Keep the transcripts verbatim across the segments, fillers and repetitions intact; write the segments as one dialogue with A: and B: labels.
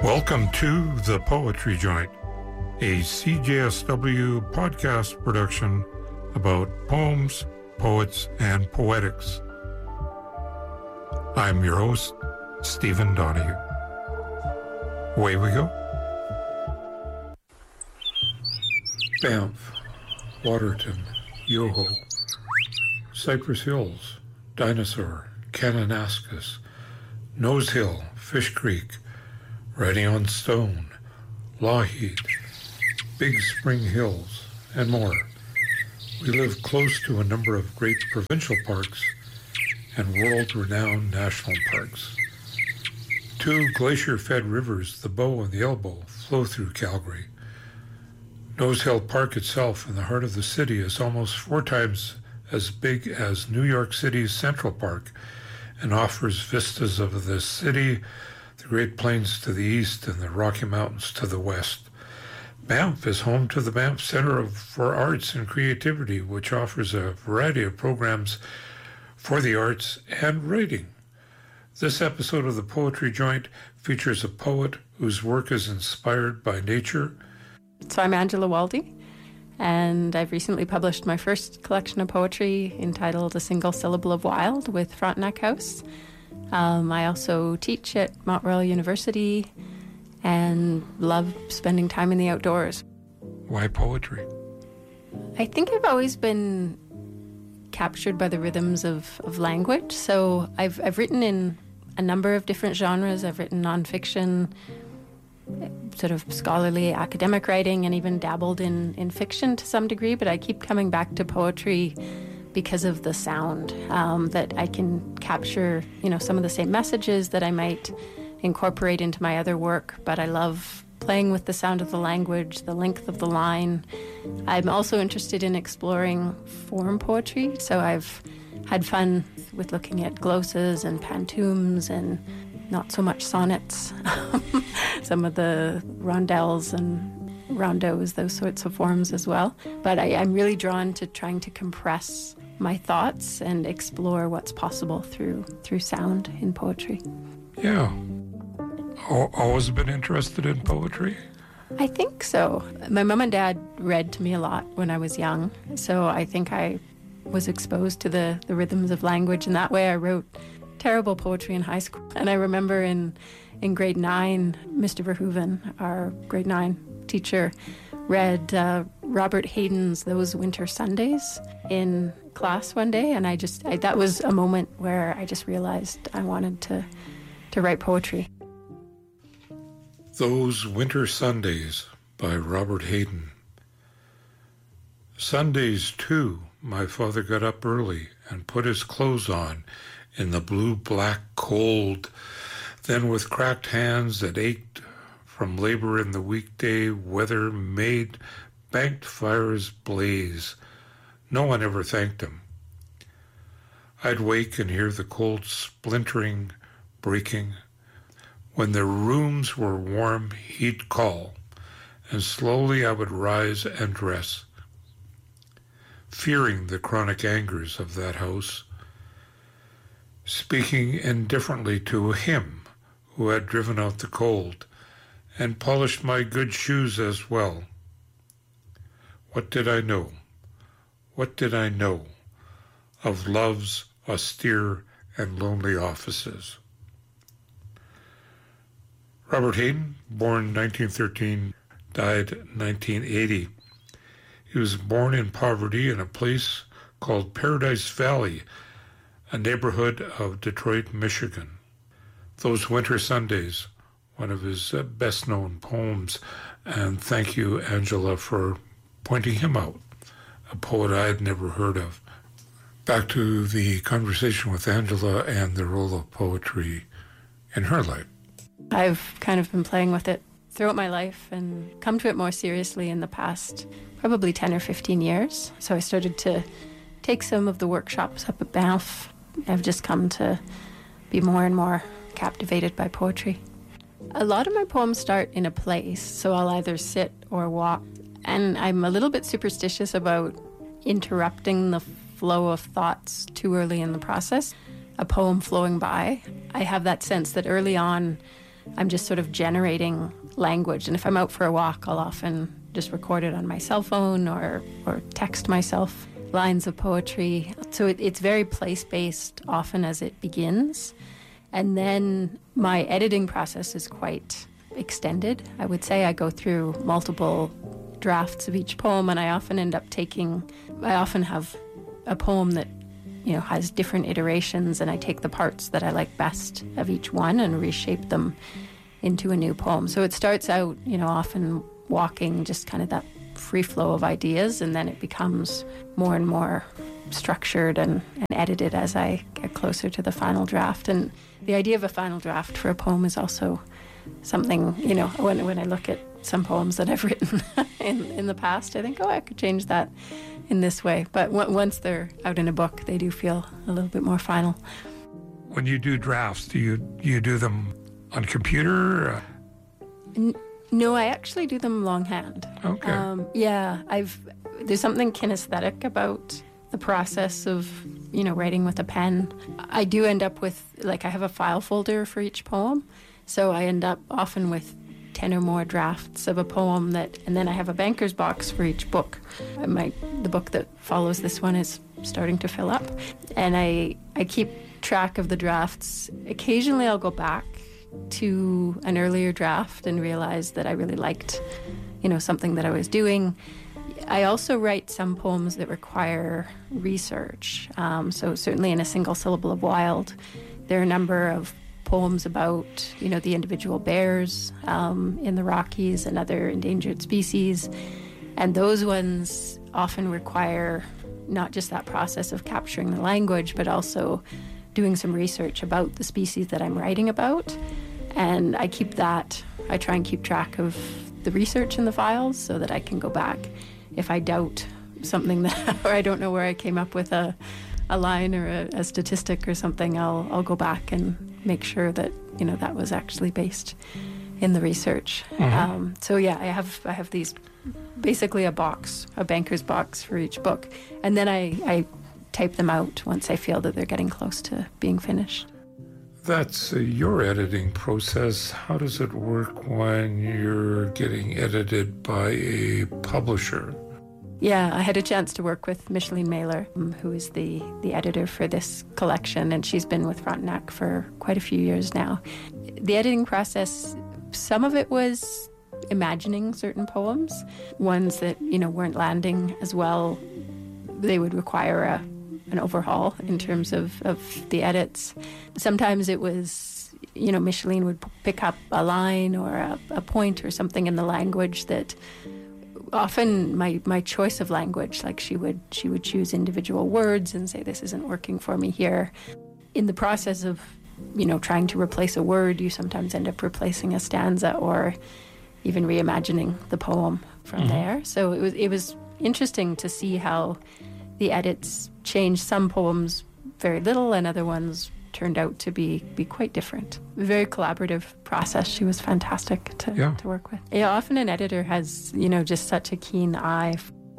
A: Welcome to The Poetry Joint, a C J S W podcast production about poems, poets, and poetics. I'm your host, Stephen Donahue. Away we go. Banff, Waterton, Yoho, Cypress Hills, Dinosaur, Kananaskis, Nose Hill, Fish Creek, Riding on Stone, Lougheed, Big Spring Hills, and more. We live close to a number of great provincial parks and world-renowned national parks. Two glacier-fed rivers, the Bow and the Elbow, flow through Calgary. Nose Hill Park itself, in the heart of the city, is almost four times as big as New York City's Central Park and offers vistas of the city, the Great Plains to the east, and the Rocky Mountains to the west. Banff is home to the Banff Center for Arts and Creativity, which offers a variety of programs for the arts and writing. This episode of the Poetry Joint features a poet whose work is inspired by nature.
B: So I'm Angela Waldy, and I've recently published my first collection of poetry entitled A Single Syllable of Wild with Frontenac House. Um, I also teach at Mount Royal University and love spending time in the outdoors.
A: Why poetry?
B: I think I've always been captured by the rhythms of, of language. So I've I've written in a number of different genres. I've written nonfiction, sort of scholarly academic writing, and even dabbled in, in fiction to some degree, but I keep coming back to poetry because of the sound, um, that I can capture, you know, some of the same messages that I might incorporate into my other work, but I love playing with the sound of the language, the length of the line. I'm also interested in exploring form poetry, so I've had fun with looking at glosses and pantoums and not so much sonnets, some of the rondelles and rondeaus, those sorts of forms as well. But I, I'm really drawn to trying to compress my thoughts and explore what's possible through through sound in poetry.
A: Yeah. Al- Always been interested in poetry?
B: I think so. My mom and dad read to me a lot when I was young, so I think I was exposed to the, the rhythms of language, and that way I wrote terrible poetry in high school. And I remember in, in grade nine, Mister Verhoeven, our grade nine teacher, read uh, Robert Hayden's Those Winter Sundays in class one day, and I just, I, that was a moment where I just realized I wanted to, to write poetry.
A: Those Winter Sundays by Robert Hayden. Sundays, too, my father got up early and put his clothes on in the blue-black cold, then with cracked hands that ached from labor in the weekday weather made banked fires blaze. No one ever thanked him. I'd wake and hear the cold splintering, breaking. When the rooms were warm, he'd call, and slowly I would rise and dress, fearing the chronic angers of that house, speaking indifferently to him who had driven out the cold and polished my good shoes as well. What did I know? What did I know of love's austere and lonely offices? Robert Hayden, born nineteen thirteen, died nineteen eighty. He was born in poverty in a place called Paradise Valley, a neighborhood of Detroit, Michigan. Those Winter Sundays, one of his best-known poems, and thank you, Angela, for pointing him out, a poet I had never heard of. Back to the conversation with Angela and the role of poetry in her life.
B: I've kind of been playing with it throughout my life and come to it more seriously in the past probably ten or fifteen years. So I started to take some of the workshops up at Banff. I've just come to be more and more captivated by poetry. A lot of my poems start in a place, so I'll either sit or walk. And I'm a little bit superstitious about interrupting the flow of thoughts too early in the process. A poem flowing by, I have that sense that early on I'm just sort of generating language. And if I'm out for a walk, I'll often just record it on my cell phone or, or text myself lines of poetry. So it, it's very place-based often as it begins. And then my editing process is quite extended. I would say I go through multiple drafts of each poem, and I often end up taking, I often have a poem that, you know, has different iterations, and I take the parts that I like best of each one and reshape them into a new poem. So it starts out, you know, often walking, just kind of that free flow of ideas, and then it becomes more and more structured and, and edited as I get closer to the final draft. And the idea of a final draft for a poem is also something, you know, when when I look at some poems that I've written in, in the past, I think, oh, I could change that in this way. But w- once they're out in a book, they do feel a little bit more final.
A: When you do drafts, do you you do them on computer?
B: N- no, I actually do them longhand.
A: Okay.
B: Um, yeah, I've there's something kinesthetic about the process of, you know, writing with a pen. I do end up with, like, I have a file folder for each poem, so I end up often with ten or more drafts of a poem that, and then I have a banker's box for each book. My the book that follows this one is starting to fill up, and I I keep track of the drafts. Occasionally I'll go back to an earlier draft and realize that I really liked, you know, something that I was doing. I also write some poems that require research. Um, so certainly in A Single Syllable of Wild, there are a number of poems about, you know, the individual bears um, in the Rockies and other endangered species. And those ones often require not just that process of capturing the language, but also doing some research about the species that I'm writing about. And I keep that, I try and keep track of the research in the files so that I can go back if I doubt something that, or I don't know where I came up with a, a line or a, a statistic or something, I'll I'll go back and make sure that, you know, that was actually based in the research. Mm-hmm. Um, so yeah, I have I have these, basically a box, a banker's box for each book, and then I, I type them out once I feel that they're getting close to being finished.
A: That's uh, your editing process. How does it work when you're getting edited by a publisher?
B: Yeah, I had a chance to work with Micheline Mailer, um, who is the, the editor for this collection, and she's been with Frontenac for quite a few years now. The editing process, some of it was imagining certain poems, ones that, you know, weren't landing as well. They would require a an overhaul in terms of, of the edits. Sometimes it was, you know, Micheline would p- pick up a line or a, a point or something in the language that often my, my choice of language, like she would she would choose individual words and say, this isn't working for me here. In the process of, you know, trying to replace a word, you sometimes end up replacing a stanza or even reimagining the poem from mm-hmm. there. So it was it was interesting to see how the edits changed some poems very little, and other ones turned out to be, be quite different. A very collaborative process. She was fantastic to,
A: yeah.
B: to work with. Yeah, often an editor has, you know, just such a keen eye.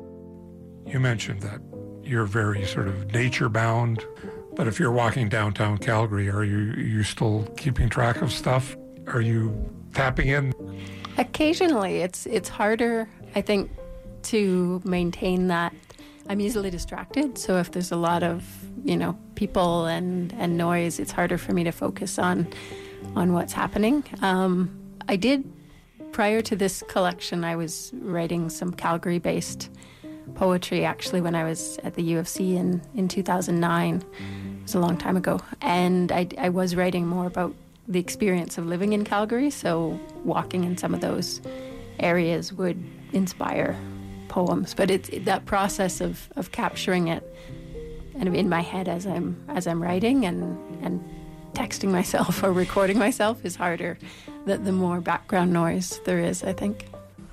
A: You mentioned that you're very sort of nature-bound, but if you're walking downtown Calgary, are you you still keeping track of stuff? Are you tapping in?
B: Occasionally. It's it's harder, I think, to maintain that. I'm easily distracted, so if there's a lot of, you know, people and, and noise, it's harder for me to focus on on what's happening. Um, I did, prior to this collection, I was writing some Calgary-based poetry, actually, when I was at the U of C in, in two thousand nine. It was a long time ago. And I, I was writing more about the experience of living in Calgary, so walking in some of those areas would inspire poems, but it's it, that process of, of capturing it kind of in my head as I'm as I'm writing and and texting myself or recording myself is harder. The, the more background noise there is, I think.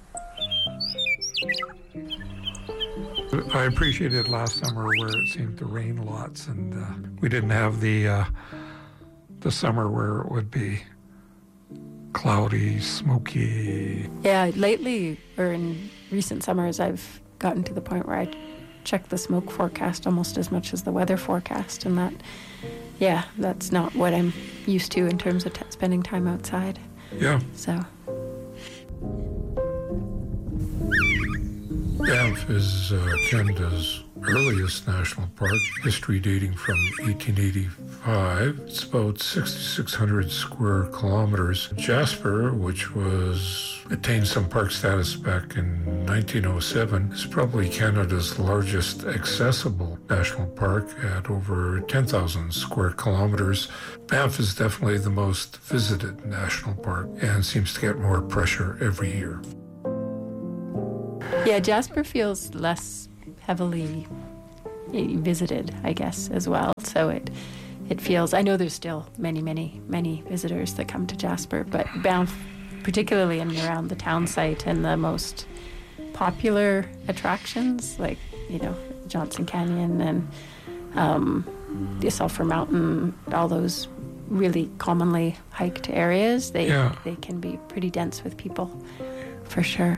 A: I appreciated last summer where it seemed to rain lots, and uh, we didn't have the uh, the summer where it would be cloudy, smoky.
B: Yeah, lately or in recent summers, I've gotten to the point where I check the smoke forecast almost as much as the weather forecast, and that, yeah, that's not what I'm used to in terms of t- spending time outside.
A: Yeah.
B: So
A: Banff is uh, Canada's earliest national park, history dating from eighteen eighty-five. It's about six thousand six hundred square kilometers. Jasper, which was attained some park status back in nineteen oh seven, is probably Canada's largest accessible national park at over ten thousand square kilometers. Banff is definitely the most visited national park and seems to get more pressure every year.
B: yeah, Jasper feels less heavily visited, I guess, as well. So it it feels, I know there's still many, many, many visitors that come to Jasper, but Banff, particularly in and around the town site and the most popular attractions, like, you know, Johnson Canyon and um, the Sulphur Mountain, all those really commonly hiked areas, they
A: Yeah.
B: they can be pretty dense with people, for sure.